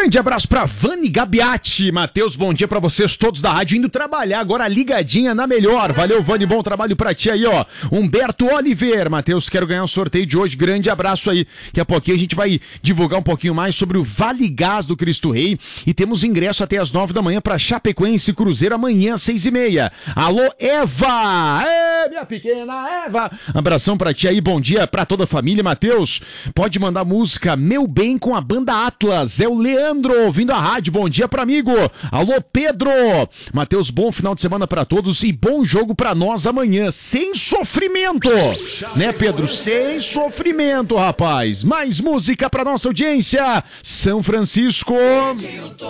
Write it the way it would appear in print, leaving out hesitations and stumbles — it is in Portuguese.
Grande abraço pra Vani Gabiati. Matheus, bom dia pra vocês todos da rádio, indo trabalhar agora ligadinha na melhor. Valeu, Vani, bom trabalho pra ti aí, ó. Humberto Oliver, Matheus, quero ganhar o sorteio de hoje, grande abraço aí. Daqui a pouquinho a gente vai divulgar um pouquinho mais sobre o Vale Gás do Cristo Rei e temos ingresso até as 9 da manhã pra Chapecoense Cruzeiro amanhã às 6h30. Alô, Eva! Minha pequena Eva! Abração pra ti aí, bom dia pra toda a família, Matheus. Pode mandar música Meu Bem com a banda Atlas, é o Leandro, ouvindo a rádio, bom dia pra amigo. Alô, Pedro. Matheus, bom final de semana pra todos e bom jogo pra nós amanhã, sem sofrimento, né, Pedro? Sem sofrimento, rapaz. Mais música pra nossa audiência, São Francisco.